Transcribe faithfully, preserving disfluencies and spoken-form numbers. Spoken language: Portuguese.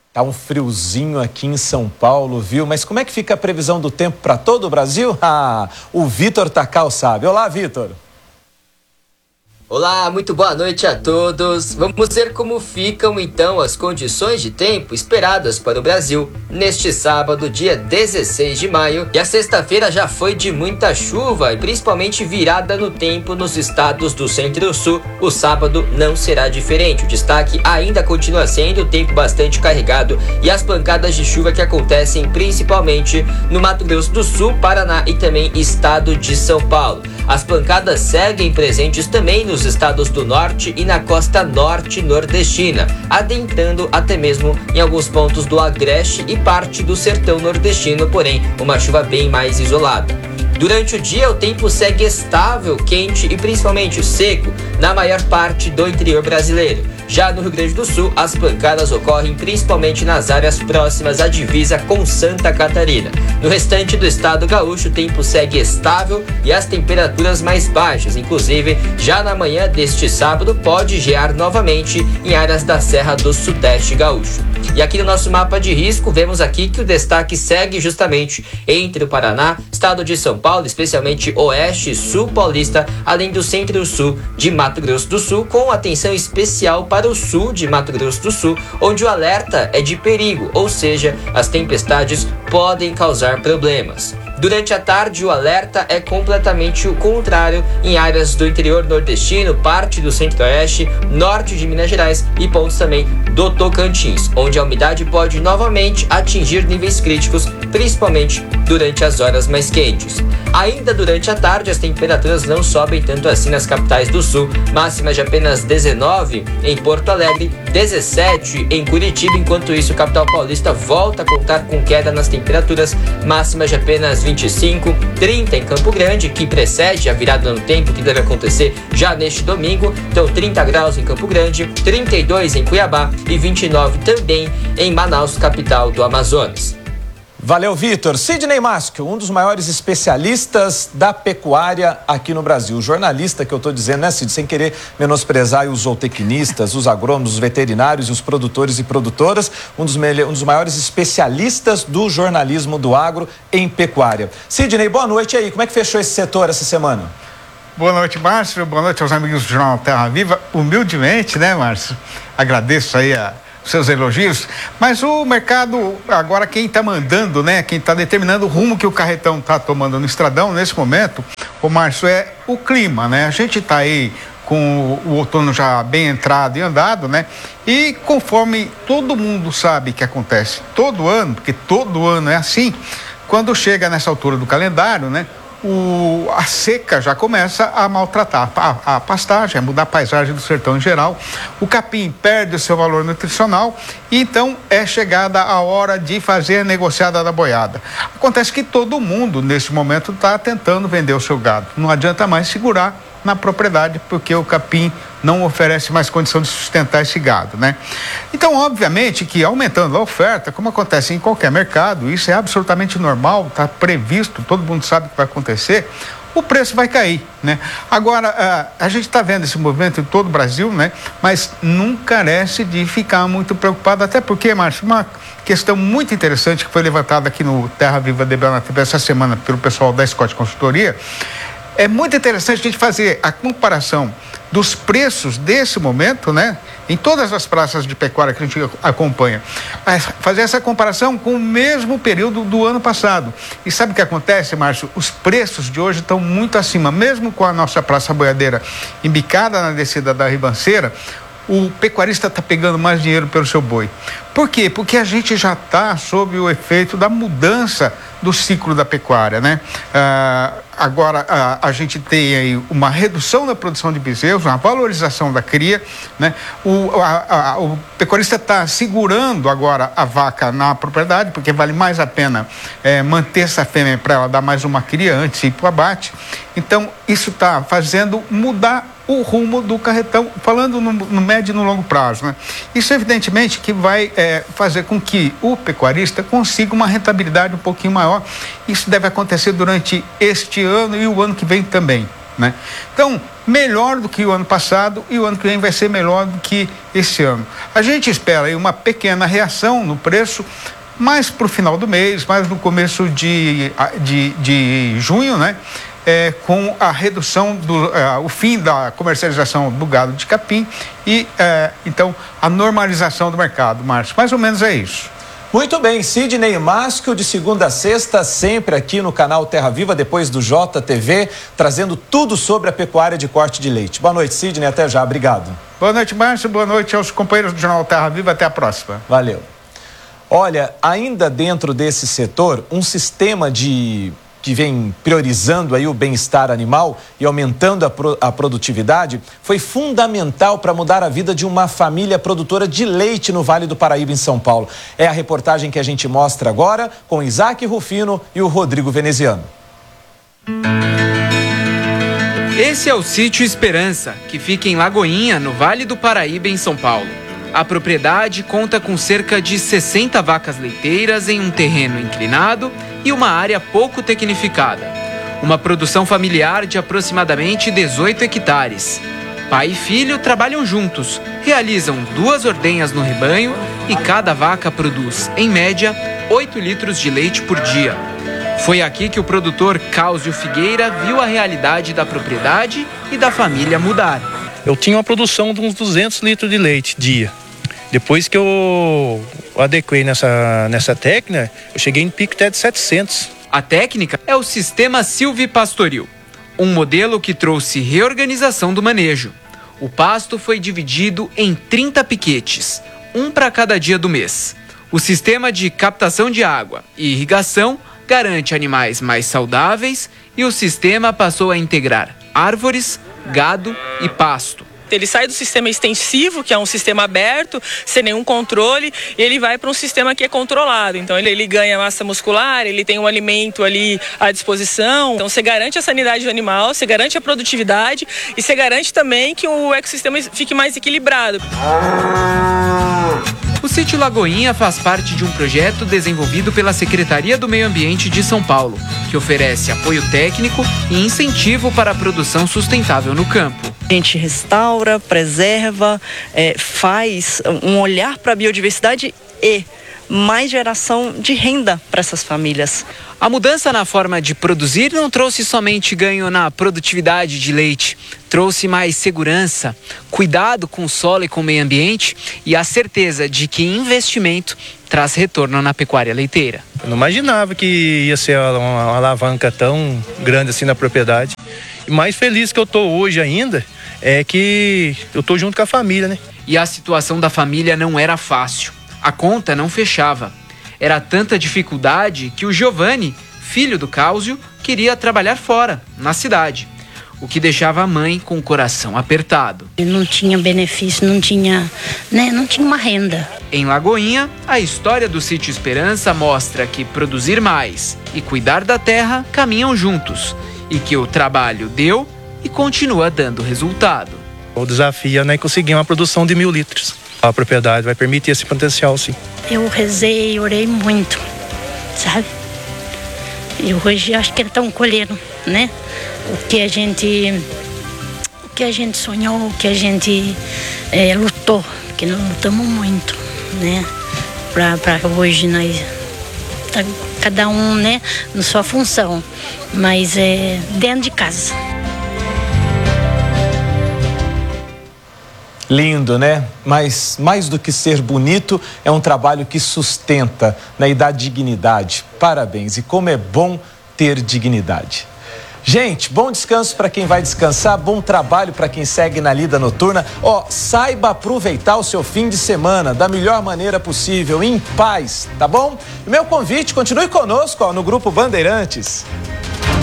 Tá um friozinho aqui em São Paulo, viu? Mas como é que fica a previsão do tempo para todo o Brasil? Ah, o Vitor Tacal sabe. Olá, Vitor. Olá, muito boa noite a todos. Vamos ver como ficam então as condições de tempo esperadas para o Brasil neste sábado, dia dezesseis de maio. E a sexta-feira já foi de muita chuva e principalmente virada no tempo nos estados do Centro-Sul. O sábado não será diferente. O destaque ainda continua sendo o tempo bastante carregado e as pancadas de chuva que acontecem principalmente no Mato Grosso do Sul, Paraná e também estado de São Paulo. As pancadas seguem presentes também nos estados do norte e na costa norte nordestina, adentrando até mesmo em alguns pontos do Agreste e parte do sertão nordestino, porém uma chuva bem mais isolada. Durante o dia, o tempo segue estável, quente e principalmente seco na maior parte do interior brasileiro. Já no Rio Grande do Sul, as pancadas ocorrem principalmente nas áreas próximas à divisa com Santa Catarina. No restante do estado gaúcho, o tempo segue estável e as temperaturas mais baixas. Inclusive, já na manhã deste sábado, pode gear novamente em áreas da Serra do Sudeste gaúcho. E aqui no nosso mapa de risco, vemos aqui que o destaque segue justamente entre o Paraná, estado de São Paulo, especialmente oeste e sul paulista, além do centro-sul de Mato Grosso do Sul, com atenção especial para o sul de Mato Grosso do Sul, onde o alerta é de perigo, ou seja, as tempestades podem causar problemas. Durante a tarde, o alerta é completamente o contrário em áreas do interior nordestino, parte do centro-oeste, norte de Minas Gerais e pontos também do Tocantins, onde a umidade pode novamente atingir níveis críticos, principalmente durante as horas mais quentes. Ainda durante a tarde, as temperaturas não sobem tanto assim nas capitais do sul, máxima de apenas dezenove em Porto Alegre, dezessete em Curitiba, enquanto isso, o capital paulista volta a contar com queda nas temperaturas, máximas de apenas vinte e cinco, trinta em Campo Grande, que precede a virada no tempo que deve acontecer já neste domingo. Então trinta graus em Campo Grande, trinta e dois em Cuiabá e vinte e nove também em Manaus, capital do Amazonas. Valeu, Vitor. Sidney Maschio, um dos maiores especialistas da pecuária aqui no Brasil. O jornalista que eu estou dizendo, né, Cid? Sem querer menosprezar os zootecnistas, os agrônomos, os veterinários e os produtores e produtoras. Um dos, um dos maiores especialistas do jornalismo do agro em pecuária. Sidney, boa noite aí. Como é que fechou esse setor essa semana? Boa noite, Márcio. Boa noite aos amigos do Jornal Terra Viva. Humildemente, né, Márcio? Agradeço aí a seus elogios, mas o mercado, agora quem está mandando, né, quem está determinando o rumo que o carretão está tomando no estradão nesse momento, o Márcio, é o clima, né? A gente está aí com o outono já bem entrado e andado, né? E conforme todo mundo sabe que acontece todo ano, porque todo ano é assim, quando chega nessa altura do calendário, né? O, a seca já começa a maltratar a, a pastagem, a mudar a paisagem do sertão em geral. O capim perde o seu valor nutricional e então é chegada a hora de fazer a negociada da boiada. Acontece que todo mundo nesse momento está tentando vender o seu gado. Não adianta mais segurar na propriedade porque o capim não oferece mais condição de sustentar esse gado, né? Então, obviamente que aumentando a oferta, como acontece em qualquer mercado, isso é absolutamente normal, está previsto, todo mundo sabe o que vai acontecer, o preço vai cair, né? Agora, a, a gente está vendo esse movimento em todo o Brasil, né? Mas não carece de ficar muito preocupado, até porque, Márcio, uma questão muito interessante que foi levantada aqui no Terra Viva D B na T V essa semana pelo pessoal da Scott Consultoria. É muito interessante a gente fazer a comparação dos preços desse momento, né? Em todas as praças de pecuária que a gente acompanha. Fazer essa comparação com o mesmo período do ano passado. E sabe o que acontece, Márcio? Os preços de hoje estão muito acima. Mesmo com a nossa praça boiadeira embicada na descida da ribanceira, o pecuarista está pegando mais dinheiro pelo seu boi. Por quê? Porque a gente já está sob o efeito da mudança do ciclo da pecuária, né? Ah, agora a, a gente tem aí uma redução da produção de bezerros, uma valorização da cria, né? O, a, a, o pecuarista está segurando agora a vaca na propriedade, porque vale mais a pena é, manter essa fêmea para ela dar mais uma cria antes de ir para o abate. Então, isso está fazendo mudar o rumo do carretão, falando no, no médio e no longo prazo, né? Isso, evidentemente, que vai é, fazer com que o pecuarista consiga uma rentabilidade um pouquinho maior. Isso deve acontecer durante este ano e o ano que vem também. né? Então, melhor do que o ano passado, e o ano que vem vai ser melhor do que esse ano. A gente espera aí uma pequena reação no preço, mais para o final do mês, mais no começo de, de, de junho, né? É, com a redução, do, é, o fim da comercialização do gado de capim e, é, então, a normalização do mercado, Márcio. Mais ou menos é isso. Muito bem, Sidney Masco, de segunda a sexta, sempre aqui no canal Terra Viva, depois do J T V, trazendo tudo sobre a pecuária de corte de leite. Boa noite, Sidney, até já, obrigado. Boa noite, Márcio, boa noite aos companheiros do Jornal Terra Viva, até a próxima. Valeu. Olha, ainda dentro desse setor, um sistema de... que vem priorizando aí o bem-estar animal e aumentando a, pro, a produtividade, foi fundamental para mudar a vida de uma família produtora de leite no Vale do Paraíba, em São Paulo. É a reportagem que a gente mostra agora com Isaac Rufino e o Rodrigo Veneziano. Esse é o Sítio Esperança, que fica em Lagoinha, no Vale do Paraíba, em São Paulo. A propriedade conta com cerca de sessenta vacas leiteiras em um terreno inclinado e uma área pouco tecnificada. Uma produção familiar de aproximadamente dezoito hectares. Pai e filho trabalham juntos, realizam duas ordenhas no rebanho e cada vaca produz, em média, oito litros de leite por dia. Foi aqui que o produtor Cáusio Figueira viu a realidade da propriedade e da família mudar. Eu tinha uma produção de uns duzentos litros de leite dia. Depois que eu adequei nessa, nessa técnica, eu cheguei em pico até de setecentos. A técnica é o sistema silvipastoril, um modelo que trouxe reorganização do manejo. O pasto foi dividido em trinta piquetes, um para cada dia do mês. O sistema de captação de água e irrigação garante animais mais saudáveis e o sistema passou a integrar árvores, gado e pasto. Ele sai do sistema extensivo, que é um sistema aberto, sem nenhum controle, e ele vai para um sistema que é controlado. Então ele, ele ganha massa muscular, ele tem um alimento ali à disposição. Então você garante a sanidade do animal, você garante a produtividade e você garante também que o ecossistema fique mais equilibrado. O Sítio Lagoinha faz parte de um projeto desenvolvido pela Secretaria do Meio Ambiente de São Paulo, que oferece apoio técnico e incentivo para a produção sustentável no campo. A gente restaura, preserva, é, faz um olhar para a biodiversidade e mais geração de renda para essas famílias. A mudança na forma de produzir não trouxe somente ganho na produtividade de leite, trouxe mais segurança, cuidado com o solo e com o meio ambiente e a certeza de que investimento traz retorno na pecuária leiteira. Eu não imaginava que ia ser uma, uma alavanca tão grande assim na propriedade. E mais feliz que eu estou hoje ainda é que eu estou junto com a família, né? E a situação da família não era fácil. A conta não fechava. Era tanta dificuldade que o Giovanni, filho do Cáusio, queria trabalhar fora, na cidade. O que deixava a mãe com o coração apertado. Não tinha benefício, não tinha, né, não tinha uma renda. Em Lagoinha, a história do Sítio Esperança mostra que produzir mais e cuidar da terra caminham juntos. E que o trabalho deu e continua dando resultado. O desafio é, né, conseguir uma produção de mil litros. A propriedade vai permitir esse potencial, sim. Eu rezei, orei muito, sabe? E hoje acho que eles estão colhendo, né? O que a gente, o que a gente sonhou, o que a gente é, lutou, porque nós lutamos muito, né? Para hoje nós, tá, cada um, né, na sua função, mas é dentro de casa. Lindo, né? Mas mais do que ser bonito, é um trabalho que sustenta, né, e dá dignidade. Parabéns. E como é bom ter dignidade. Gente, bom descanso para quem vai descansar, bom trabalho para quem segue na lida noturna. Ó, saiba aproveitar o seu fim de semana da melhor maneira possível, em paz, tá bom? E meu convite, continue conosco, ó, no Grupo Bandeirantes.